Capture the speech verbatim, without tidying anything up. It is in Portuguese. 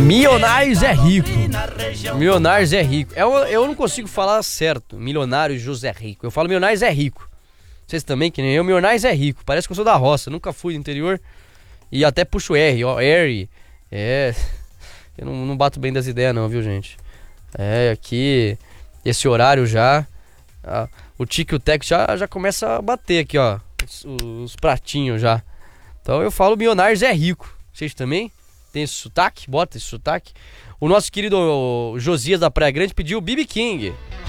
Milionários é rico. Milionários é rico. Eu, eu não consigo falar certo. Milionários José Rico. Eu falo milionários é rico. Vocês também, que nem eu, milionários é rico. Parece que eu sou da roça, nunca fui do interior. E até puxo R, ó, R. É. Eu não, não bato bem das ideias, não, viu, gente? É, aqui. Esse horário já. Ah, o tique e o teco já, já começa a bater aqui, ó. Os, os pratinhos já. Então eu falo milionários é rico. Vocês também? Tem esse sotaque? Bota esse sotaque. O nosso querido Josias da Praia Grande pediu B B King.